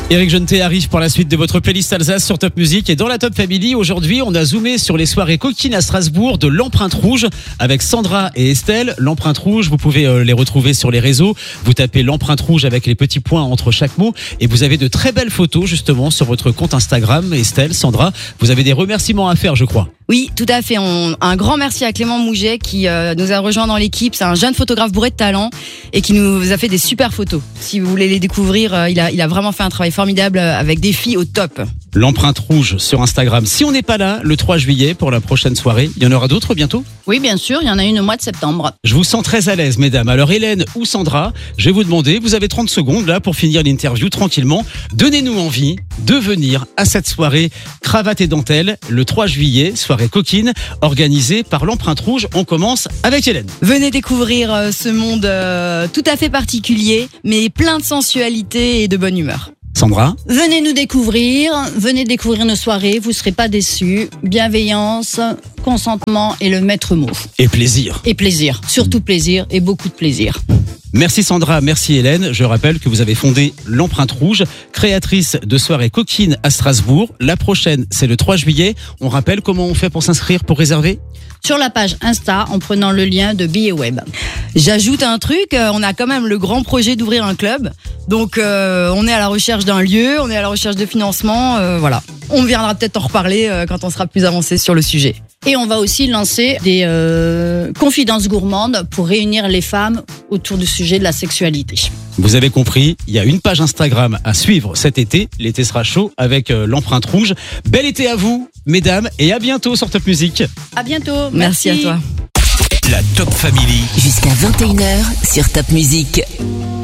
Éric Jeuneté arrive pour la suite de votre playlist Alsace sur Top Music. Et dans la Top Family, aujourd'hui, on a zoomé sur les soirées coquines à Strasbourg de l'Empreinte Rouge avec Sandra et Estelle. L'Empreinte Rouge, vous pouvez les retrouver sur les réseaux. Vous tapez l'Empreinte Rouge avec les petits points entre chaque mot. Et vous avez de très belles photos justement sur votre compte Instagram. Estelle, Sandra, vous avez des remerciements à faire, je crois. Oui, tout à fait. Un grand merci à Clément Mouget qui nous a rejoint dans l'équipe. C'est un jeune photographe bourré de talent et qui nous a fait des super photos. Si vous voulez les découvrir, il a vraiment fait un travail formidable avec des filles au top. L'Empreinte Rouge sur Instagram. Si on n'est pas là le 3 juillet pour la prochaine soirée, il y en aura d'autres bientôt ? Oui, bien sûr, il y en a une au mois de septembre. Je vous sens très à l'aise, mesdames. Alors Hélène ou Sandra, je vais vous demander, vous avez 30 secondes là pour finir l'interview tranquillement. Donnez-nous envie de venir à cette soirée cravate et dentelle le 3 juillet, soirée coquine, organisée par l'Empreinte Rouge. On commence avec Hélène. Venez découvrir ce monde tout à fait particulier, mais plein de sensualité et de bonne humeur. Sandra ? Venez nous découvrir, venez découvrir nos soirées, vous ne serez pas déçus. Bienveillance, consentement et le maître mot. Et plaisir. Et plaisir, surtout plaisir et beaucoup de plaisir. Merci Sandra, merci Hélène. Je rappelle que vous avez fondé l'Empreinte Rouge, créatrice de soirées coquines à Strasbourg. La prochaine, c'est le 3 juillet. On rappelle comment on fait pour s'inscrire, pour réserver ? Sur la page Insta, en prenant le lien de Billets Web. J'ajoute un truc, on a quand même le grand projet d'ouvrir un club. Donc on est à la recherche d'un lieu, on est à la recherche de financement, voilà. On viendra peut-être en reparler quand on sera plus avancé sur le sujet. Et on va aussi lancer des confidences gourmandes pour réunir les femmes autour du sujet de la sexualité. Vous avez compris, il y a une page Instagram à suivre cet été. L'été sera chaud avec l'Empreinte Rouge. Bel été à vous, mesdames, et à bientôt sur Top Music. À bientôt. Merci à toi. La Top Family. Jusqu'à 21h sur Top Music.